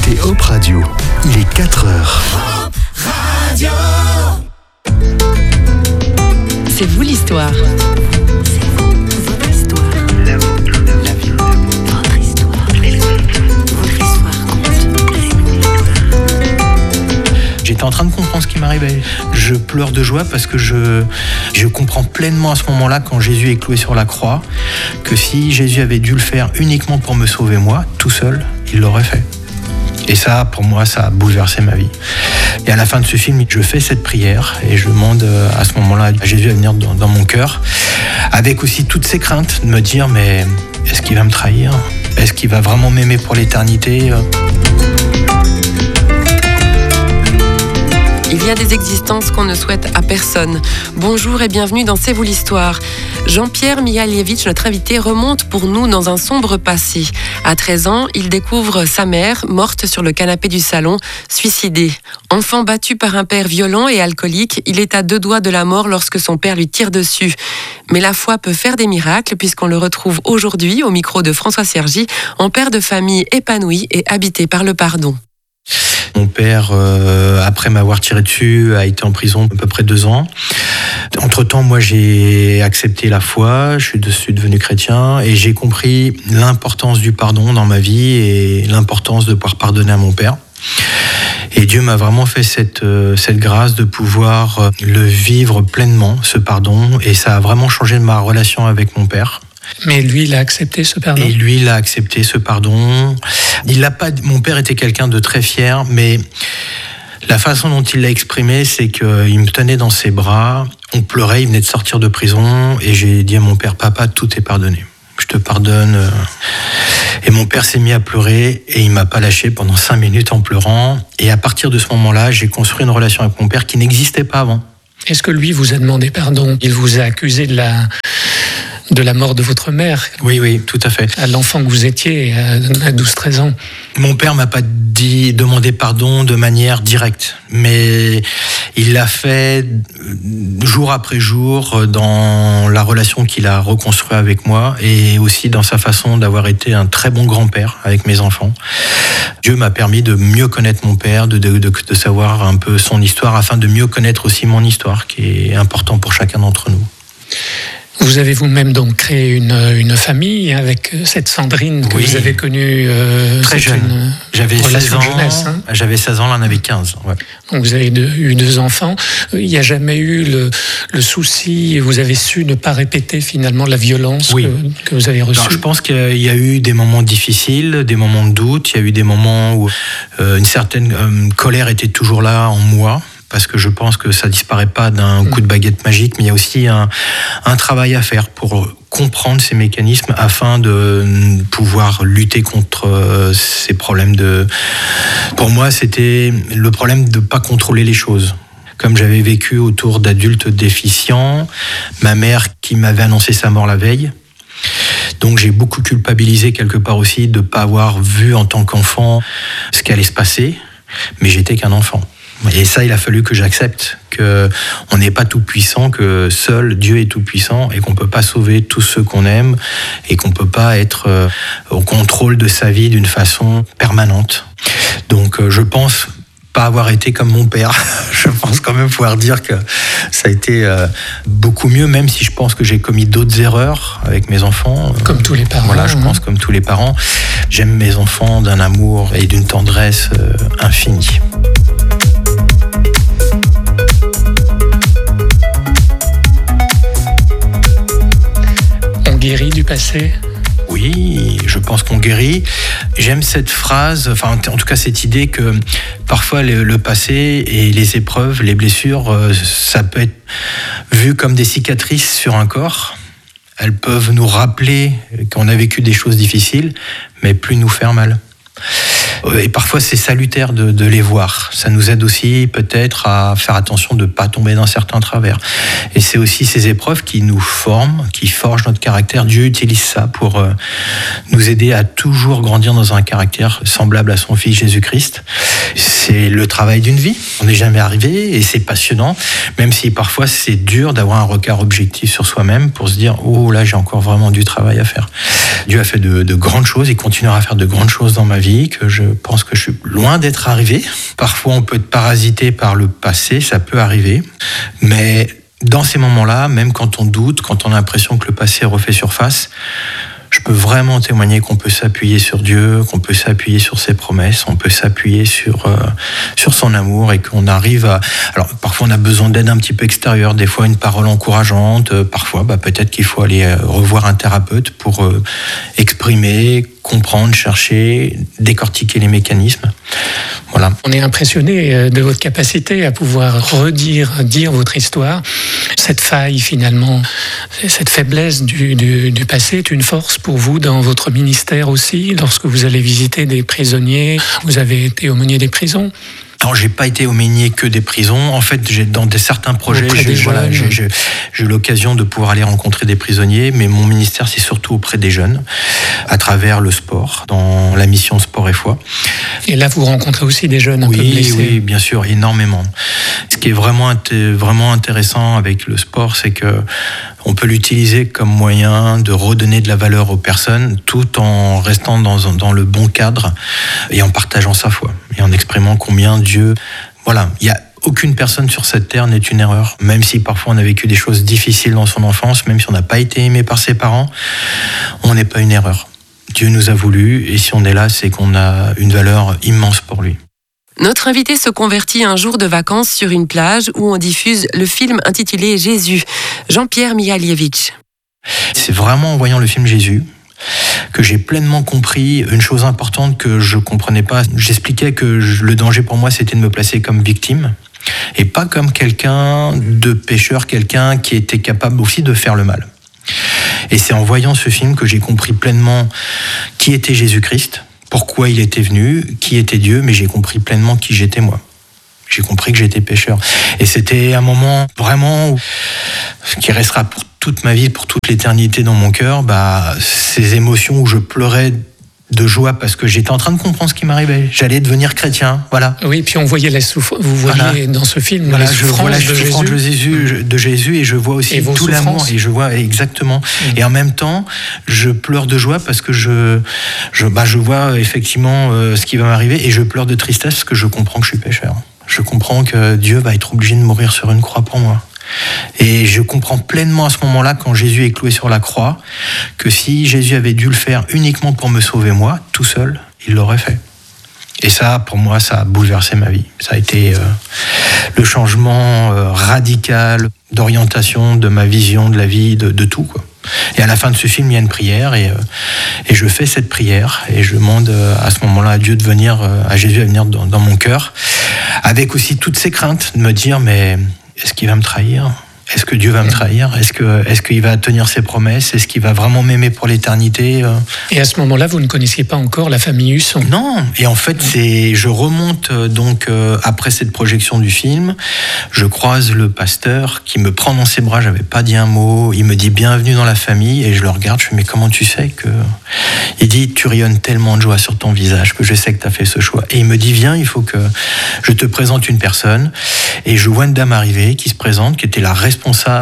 écoutez Hop Radio. Il est 4h. Hop Radio. C'est vous l'histoire. C'est vous, votre histoire. La vôtre, la vie. Votre histoire. Votre histoire compte. J'étais en train de comprendre ce qui m'arrivait. Je pleure de joie parce que je comprends pleinement à ce moment-là, quand Jésus est cloué sur la croix, que si Jésus avait dû le faire uniquement pour me sauver moi, tout seul, il l'aurait fait. Et ça, pour moi, ça a bouleversé ma vie. Et à la fin de ce film, je fais cette prière et je demande à ce moment-là à Jésus à venir dans mon cœur, avec aussi toutes ces craintes de me dire, mais est-ce qu'il va me trahir ? Est-ce qu'il va vraiment m'aimer pour l'éternité ? Il y a des existences qu'on ne souhaite à personne. Bonjour et bienvenue dans C'est vous l'histoire. Jean-Pierre Mihaljevic, notre invité, remonte pour nous dans un sombre passé. À 13 ans, il découvre sa mère, morte sur le canapé du salon, suicidée. Enfant battu par un père violent et alcoolique, il est à 2 doigts de la mort lorsque son père lui tire dessus. Mais la foi peut faire des miracles puisqu'on le retrouve aujourd'hui au micro de François Sergi, en père de famille épanoui et habité par le pardon. Mon père, après m'avoir tiré dessus, a été en prison à peu près 2 ans. Entre-temps, moi, j'ai accepté la foi, je suis devenu chrétien et j'ai compris l'importance du pardon dans ma vie et l'importance de pouvoir pardonner à mon père. Et Dieu m'a vraiment fait cette grâce de pouvoir le vivre pleinement, ce pardon, et ça a vraiment changé ma relation avec mon père. Mais lui, il a accepté ce pardon. Et lui, il a accepté ce pardon. Mon père était quelqu'un de très fier, mais la façon dont il l'a exprimé, c'est qu'il me tenait dans ses bras, on pleurait, il venait de sortir de prison, et j'ai dit à mon père, papa, tout est pardonné. Je te pardonne. Et mon père s'est mis à pleurer, et il m'a pas lâché pendant 5 minutes en pleurant. Et à partir de ce moment-là, j'ai construit une relation avec mon père qui n'existait pas avant. Est-ce que lui vous a demandé pardon ? Il vous a accusé de la mort de votre mère. Oui, tout à fait. À l'enfant que vous étiez, à 12-13 ans. Mon père m'a pas demandé pardon de manière directe, mais il l'a fait jour après jour dans la relation qu'il a reconstruite avec moi et aussi dans sa façon d'avoir été un très bon grand-père avec mes enfants. Dieu m'a permis de mieux connaître mon père, de savoir un peu son histoire afin de mieux connaître aussi mon histoire, qui est important pour chacun d'entre nous. Vous avez vous-même donc créé une famille avec cette Sandrine que vous avez connue très jeune. J'avais 16 ans. Jeunesse, hein. J'avais 16 ans, là, on avait 15. Ouais. Donc vous avez eu 2 enfants. Il n'y a jamais eu le souci, vous avez su ne pas répéter finalement la violence que vous avez reçue. Alors, je pense qu'il y a eu des moments difficiles, des moments de doute. Il y a eu des moments où une certaine colère était toujours là en moi. Parce que je pense que ça disparaît pas d'un coup de baguette magique, mais il y a aussi un travail à faire pour comprendre ces mécanismes afin de pouvoir lutter contre ces problèmes Pour moi, c'était le problème de pas contrôler les choses. Comme j'avais vécu autour d'adultes déficients, ma mère qui m'avait annoncé sa mort la veille. Donc j'ai beaucoup culpabilisé quelque part aussi de pas avoir vu en tant qu'enfant ce qui allait se passer, mais j'étais qu'un enfant. Et ça, il a fallu que j'accepte qu'on n'est pas tout puissant, que seul Dieu est tout puissant et qu'on peut pas sauver tous ceux qu'on aime et qu'on peut pas être au contrôle de sa vie d'une façon permanente. Donc je pense pas avoir été comme mon père. Je pense quand même pouvoir dire que ça a été beaucoup mieux, même si je pense que j'ai commis d'autres erreurs avec mes enfants. Comme tous les parents. Voilà, je pense comme tous les parents. J'aime mes enfants d'un amour et d'une tendresse infinie. Guérit du passé ? Oui, je pense qu'on guérit. J'aime cette phrase, enfin en tout cas cette idée que parfois le passé et les épreuves, les blessures, ça peut être vu comme des cicatrices sur un corps. Elles peuvent nous rappeler qu'on a vécu des choses difficiles, mais plus nous faire mal. Et parfois c'est salutaire de les voir. Ça nous aide aussi peut-être à faire attention de ne pas tomber dans certains travers. Et c'est aussi ces épreuves qui nous forment, qui forgent notre caractère. Dieu utilise ça pour nous aider à toujours grandir dans un caractère semblable à son Fils Jésus-Christ. C'est le travail d'une vie. On n'est jamais arrivé et c'est passionnant, même si parfois c'est dur d'avoir un regard objectif sur soi-même pour se dire « Oh là, j'ai encore vraiment du travail à faire ». Dieu a fait de grandes choses, il continuera à faire de grandes choses dans ma vie, que je pense que je suis loin d'être arrivé. Parfois, on peut être parasité par le passé, ça peut arriver, mais dans ces moments-là, même quand on doute, quand on a l'impression que le passé refait surface, je peux vraiment témoigner qu'on peut s'appuyer sur Dieu, qu'on peut s'appuyer sur ses promesses, on peut s'appuyer sur son amour et qu'on arrive à... Alors, parfois, on a besoin d'aide un petit peu extérieure, des fois une parole encourageante, parfois, peut-être qu'il faut aller revoir un thérapeute pour exprimer, comprendre, chercher, décortiquer les mécanismes. Voilà. On est impressionné de votre capacité à pouvoir dire votre histoire. Cette faille, finalement, cette faiblesse du passé est une force pour vous dans votre ministère aussi, lorsque vous allez visiter des prisonniers. Vous avez été aumônier des prisons. Alors, j'ai pas été aumônier que des prisons. En fait, dans certains projets, j'ai eu l'occasion de pouvoir aller rencontrer des prisonniers, mais mon ministère, c'est surtout auprès des jeunes, à travers le sport, dans la mission Sport et Foi. Et là, vous rencontrez aussi des jeunes un peu blessés. Oui, bien sûr, énormément. Ce qui est vraiment intéressant avec le sport, c'est que on peut l'utiliser comme moyen de redonner de la valeur aux personnes, tout en restant dans le bon cadre et en partageant sa foi et en exprimant combien Dieu... Voilà, il y a aucune personne sur cette terre n'est une erreur, même si parfois on a vécu des choses difficiles dans son enfance, même si on n'a pas été aimé par ses parents, on n'est pas une erreur. Dieu nous a voulu et si on est là, c'est qu'on a une valeur immense pour lui. Notre invité se convertit un jour de vacances sur une plage où on diffuse le film intitulé Jésus. Jean-Pierre Mihaljevic. C'est vraiment en voyant le film Jésus que j'ai pleinement compris une chose importante que je comprenais pas. J'expliquais que le danger pour moi, c'était de me placer comme victime et pas comme quelqu'un de pécheur, quelqu'un qui était capable aussi de faire le mal. Et c'est en voyant ce film que j'ai compris pleinement qui était Jésus-Christ, pourquoi il était venu, qui était Dieu, mais j'ai compris pleinement qui j'étais moi. J'ai compris que j'étais pécheur. Et c'était un moment vraiment qui restera pour toute ma vie, pour toute l'éternité dans mon cœur, ces émotions où je pleurais de joie parce que j'étais en train de comprendre ce qui m'arrivait. J'allais devenir chrétien, voilà. Oui, puis on voyait vous voyez dans ce film les souffrances de Jésus et je vois aussi tout l'amour et je vois exactement. Et en même temps, je pleure de joie parce que je vois effectivement ce qui va m'arriver et je pleure de tristesse parce que je comprends que je suis pécheur. Je comprends que Dieu va être obligé de mourir sur une croix pour moi. Et je comprends pleinement à ce moment-là, quand Jésus est cloué sur la croix, que si Jésus avait dû le faire uniquement pour me sauver moi, tout seul, il l'aurait fait. Et ça, pour moi, ça a bouleversé ma vie. Ça a été le changement radical d'orientation, de ma vision de la vie, de tout, quoi. Et à la fin de ce film, il y a une prière et je fais cette prière et je demande à ce moment-là à Dieu de venir, à Jésus à venir dans mon cœur, avec aussi toutes ces craintes de me dire mais est-ce qu'il va me trahir ? Est-ce que Dieu va me trahir ? Est-ce qu'il va tenir ses promesses ? Est-ce qu'il va vraiment m'aimer pour l'éternité ? Et à ce moment-là, vous ne connaissiez pas encore la famille Husson ? Non. Et en fait, je remonte donc après cette projection du film, je croise le pasteur qui me prend dans ses bras. J'avais pas dit un mot. Il me dit bienvenue dans la famille et je le regarde. Je fais mais comment tu sais que ? Il dit tu rayonnes tellement de joie sur ton visage que je sais que tu as fait ce choix. Et il me dit viens, il faut que je te présente une personne. Et je vois une dame arriver qui se présente, qui était la responsable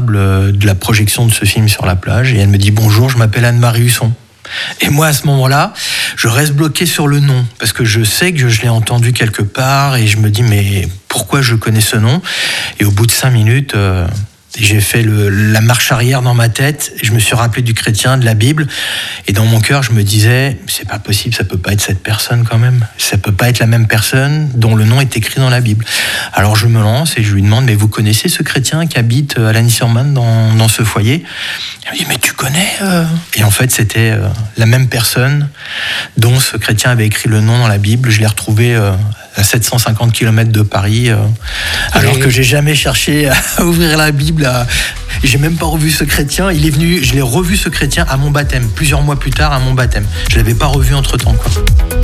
de la projection de ce film sur la plage et elle me dit bonjour, je m'appelle Anne-Marie Husson. Et moi à ce moment-là, je reste bloqué sur le nom parce que je sais que je l'ai entendu quelque part et je me dis mais pourquoi je connais ce nom ? Et au bout de 5 minutes, j'ai fait la marche arrière dans ma tête, je me suis rappelé du chrétien, de la Bible, et dans mon cœur, je me disais, c'est pas possible, ça peut pas être cette personne quand même, ça peut pas être la même personne dont le nom est écrit dans la Bible. Alors je me lance et je lui demande, mais vous connaissez ce chrétien qui habite à Lagny-sur-Marne dans ce foyer ? Elle me dit, mais tu connais Et en fait, c'était la même personne dont ce chrétien avait écrit le nom dans la Bible. Je l'ai retrouvé à 750 km de Paris, alors que j'ai jamais cherché à ouvrir la Bible. J'ai même pas revu ce chrétien. Il est venu, je l'ai revu ce chrétien à mon baptême, plusieurs mois plus tard à mon baptême. Je l'avais pas revu entre-temps, quoi.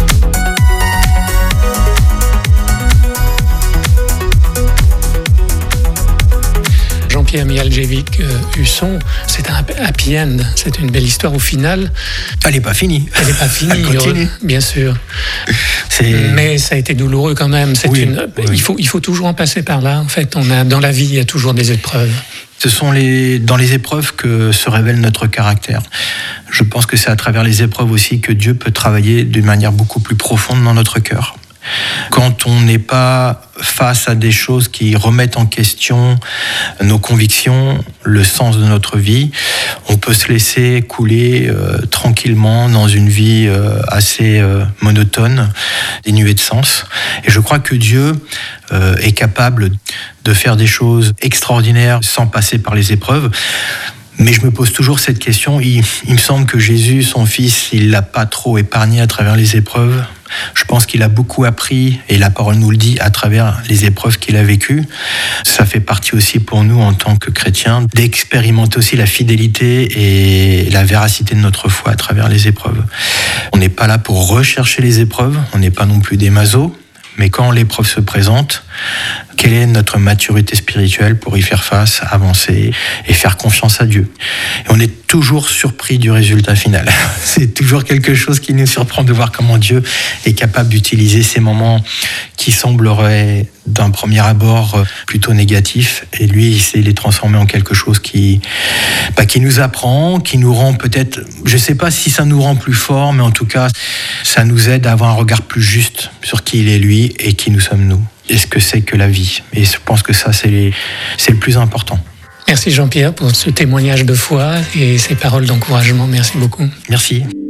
Jean-Pierre Mihaljevic Husson, c'est un happy end, c'est une belle histoire au final. Elle n'est pas finie. Elle n'est pas finie, Elle continue. Bien sûr. Mais ça a été douloureux quand même. Il faut toujours en passer par là. En fait, dans la vie, il y a toujours des épreuves. Ce sont dans les épreuves que se révèle notre caractère. Je pense que c'est à travers les épreuves aussi que Dieu peut travailler d'une manière beaucoup plus profonde dans notre cœur. Quand on n'est pas face à des choses qui remettent en question nos convictions, le sens de notre vie, on peut se laisser couler tranquillement dans une vie assez monotone, dénuée de sens. Et je crois que Dieu est capable de faire des choses extraordinaires sans passer par les épreuves. Mais je me pose toujours cette question. Il me semble que Jésus, son fils, il l'a pas trop épargné à travers les épreuves. Je pense qu'il a beaucoup appris, et la parole nous le dit, à travers les épreuves qu'il a vécues. Ça fait partie aussi pour nous, en tant que chrétiens, d'expérimenter aussi la fidélité et la véracité de notre foi à travers les épreuves. On n'est pas là pour rechercher les épreuves, on n'est pas non plus des masos, mais quand l'épreuve se présente, quelle est notre maturité spirituelle pour y faire face, avancer et faire confiance à Dieu. Et on est toujours surpris du résultat final. C'est toujours quelque chose qui nous surprend de voir comment Dieu est capable d'utiliser ces moments qui sembleraient d'un premier abord plutôt négatifs. Et lui, il sait les transformer en quelque chose qui nous apprend, qui nous rend peut-être, je ne sais pas si ça nous rend plus forts, mais en tout cas, ça nous aide à avoir un regard plus juste sur qui il est lui et qui nous sommes nous. Et ce que c'est que la vie. Et je pense que ça, c'est le plus important. Merci Jean-Pierre pour ce témoignage de foi et ces paroles d'encouragement. Merci beaucoup. Merci.